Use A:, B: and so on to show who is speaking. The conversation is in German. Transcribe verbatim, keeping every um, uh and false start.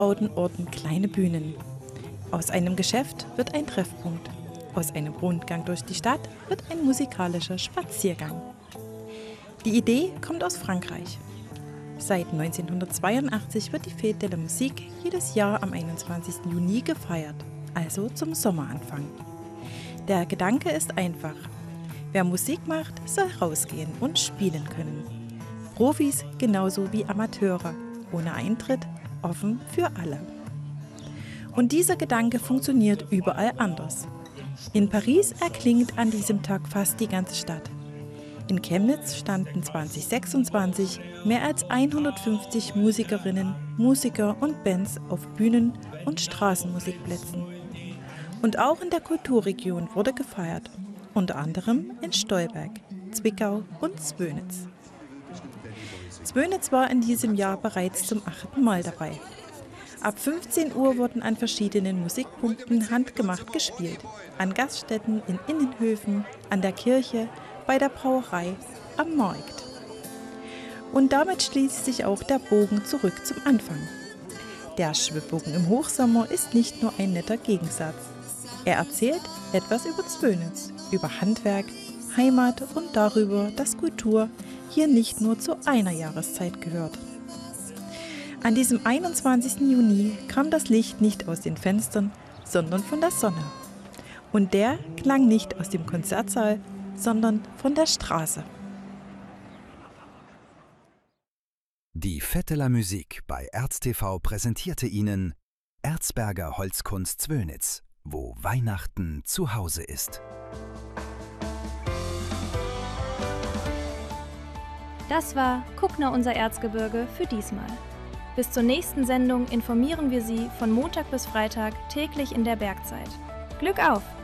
A: bauten Orten kleine Bühnen. Aus einem Geschäft wird ein Treffpunkt. Aus einem Rundgang durch die Stadt wird ein musikalischer Spaziergang. Die Idee kommt aus Frankreich. Seit neunzehnhundertzweiundachtzig wird die Fête de la Musique jedes Jahr am einundzwanzigsten Juni gefeiert, also zum Sommeranfang. Der Gedanke ist einfach. Wer Musik macht, soll rausgehen und spielen können. Profis genauso wie Amateure, ohne Eintritt, offen für alle. Und dieser Gedanke funktioniert überall anders. In Paris erklingt an diesem Tag fast die ganze Stadt. In Chemnitz standen zweitausendsechsundzwanzig mehr als hundertfünfzig Musikerinnen, Musiker und Bands auf Bühnen und Straßenmusikplätzen. Und auch in der Kulturregion wurde gefeiert, unter anderem in Stolberg, Zwickau und Zwönitz. Zwönitz war in diesem Jahr bereits zum achten Mal dabei. Ab fünfzehn Uhr wurden an verschiedenen Musikpunkten handgemacht gespielt. An Gaststätten, in Innenhöfen, an der Kirche, bei der Brauerei, am Markt. Und damit schließt sich auch der Bogen zurück zum Anfang. Der Schwibbogen im Hochsommer ist nicht nur ein netter Gegensatz. Er erzählt etwas über Zwönitz, über Handwerk, Heimat und darüber, dass Kultur hier nicht nur zu einer Jahreszeit gehört. An diesem einundzwanzigsten Juni kam das Licht nicht aus den Fenstern, sondern von der Sonne. Und der klang nicht aus dem Konzertsaal, sondern von der Straße.
B: Die Fête de la Musique bei ErzTV präsentierte Ihnen Erzberger Holzkunst Zwönitz, wo Weihnachten zu Hause ist.
C: Das war Kuckner unser Erzgebirge für diesmal. Bis zur nächsten Sendung informieren wir Sie von Montag bis Freitag täglich in der Bergzeit. Glück auf!